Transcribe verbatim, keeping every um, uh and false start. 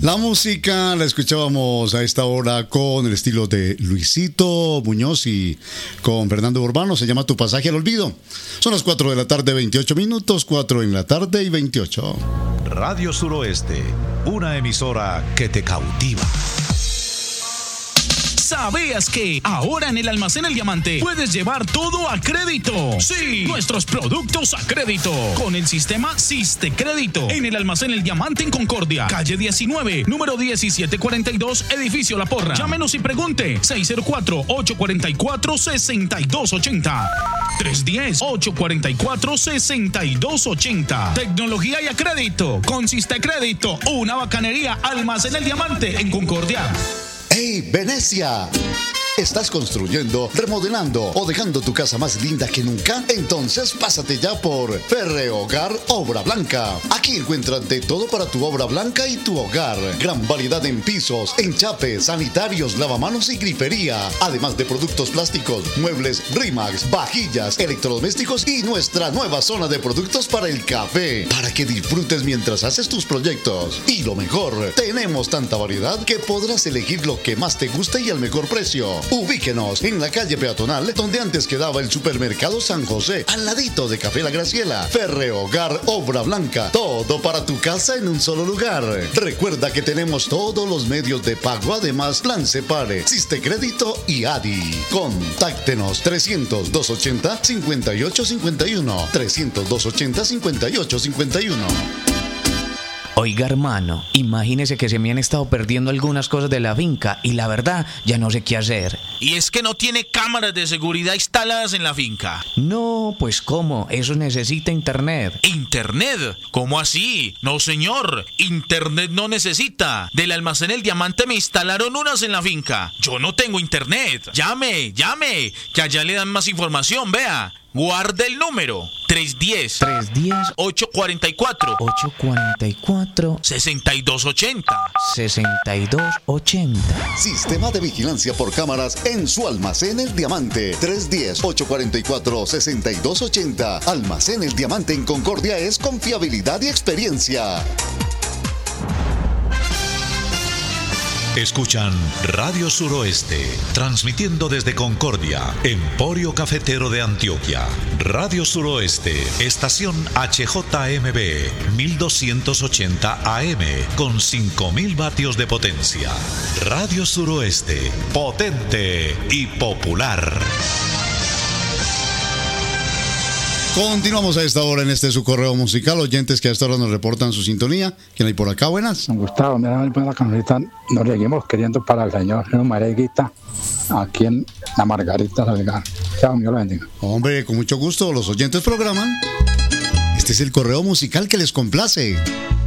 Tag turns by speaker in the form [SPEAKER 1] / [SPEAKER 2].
[SPEAKER 1] La música la escuchábamos a esta hora con el estilo de Luisito Muñoz y con Fernando Urbano. Se llama Tu pasaje al olvido. Son las cuatro de la tarde, veintiocho minutos, cuatro en la tarde y veintiocho.
[SPEAKER 2] Radio Suroeste, una emisora que te cautiva.
[SPEAKER 3] ¿Sabías que ahora en el Almacén El Diamante puedes llevar todo a crédito? Sí, nuestros productos a crédito con el sistema Siste Crédito en el Almacén El Diamante en Concordia, calle diecinueve, número diecisiete cuarenta y dos, edificio La Porra. Llámenos y pregunte seis cero cuatro, ocho cuatro cuatro, seis dos ocho cero, tres uno cero, ocho cuatro cuatro, seis dos ocho cero. Tecnología y a crédito con Siste Crédito, una bacanería. Almacén El Diamante en Concordia.
[SPEAKER 1] ¡Hey, Venecia! ¿Estás construyendo, remodelando o dejando tu casa más linda que nunca? Entonces pásate ya por Ferrehogar Obra Blanca. Aquí encuentras de todo para tu obra blanca y tu hogar. Gran variedad en pisos, enchapes, sanitarios, lavamanos y grifería. Además de productos plásticos, muebles Rimax, vajillas, electrodomésticos y nuestra nueva zona de productos para el café. Para que disfrutes mientras haces tus proyectos. Y lo mejor, tenemos tanta variedad que podrás elegir lo que más te guste y al mejor precio. Ubíquenos en la calle peatonal donde antes quedaba el supermercado San José, al ladito de Café La Graciela. Ferrehogar Obra Blanca, todo para tu casa en un solo lugar. Recuerda que tenemos todos los medios de pago, además Plan Separe, Siste Crédito y A D I. Contáctenos trescientos, doscientos ochenta, cincuenta y ocho cincuenta y uno, trescientos, doscientos ochenta, cincuenta y ocho cincuenta y uno.
[SPEAKER 4] Oiga, hermano, imagínese que se me han estado perdiendo algunas cosas de la finca y la verdad ya no sé qué hacer.
[SPEAKER 3] Y es que no tiene cámaras de seguridad instaladas en la finca.
[SPEAKER 4] No, pues ¿cómo? Eso necesita internet.
[SPEAKER 3] ¿Internet? ¿Cómo así? No, señor, internet no necesita. Del Almacén El Diamante me instalaron unas en la finca. Yo no tengo internet. Llame, llame, que allá le dan más información, vea. Guarde el número tres uno cero,
[SPEAKER 4] tres uno cero,
[SPEAKER 3] ocho cuatro cuatro,
[SPEAKER 4] ocho cuatro cuatro,
[SPEAKER 3] seis dos ocho cero.
[SPEAKER 4] seis dos ocho cero.
[SPEAKER 1] Sistema de vigilancia por cámaras en su Almacén El Diamante. tres uno cero, ocho cuatro cuatro, seis dos ocho cero. Almacén El Diamante en Concordia es confiabilidad y experiencia.
[SPEAKER 2] Escuchan Radio Suroeste, transmitiendo desde Concordia, Emporio Cafetero de Antioquia. Radio Suroeste, estación H J M B, mil doscientos ochenta A M, con cinco mil vatios de potencia. Radio Suroeste, potente y popular.
[SPEAKER 1] Continuamos a esta hora en este su correo musical. Oyentes que a esta hora nos reportan su sintonía. ¿Quién hay por acá? Buenas.
[SPEAKER 5] Gustavo, mira, la cancionita nos seguimos queriendo para el señor Mareguita, aquí en la Margarita Salgar. Chao, Dios lo bendiga.
[SPEAKER 1] Hombre, con mucho gusto, los oyentes programan. Este es el correo musical que les complace.